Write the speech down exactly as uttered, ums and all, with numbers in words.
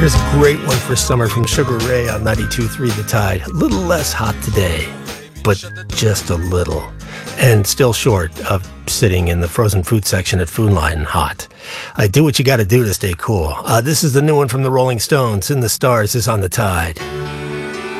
Here's a great one for summer from Sugar Ray on ninety-two point three The Tide. A little less hot today, but just a little. And still short of sitting in the frozen food section at Food Line hot. I do what you got to do to stay cool. Uh, this is the new one from the Rolling Stones. In the Stars is on the Tide.